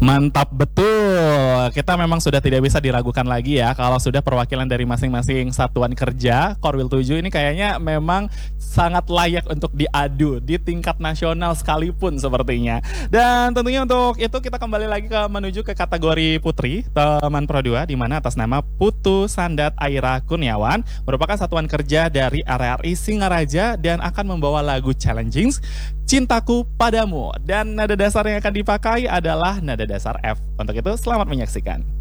Mantap betul. Kita memang sudah tidak bisa diragukan lagi ya kalau sudah perwakilan dari masing-masing satuan kerja Korwil 7 ini kayaknya memang sangat layak untuk diadu di tingkat nasional sekalipun sepertinya. Dan tentunya untuk itu kita kembali lagi menuju ke kategori putri teman Pro 2 di mana atas nama Putu Sandat Aira Kurniawan merupakan satuan kerja dari RRI Singaraja dan akan membawa lagu Challenging Cintaku Padamu, dan nada dasar yang akan dipakai adalah nada dasar F. Untuk itu selamat menyaksikan.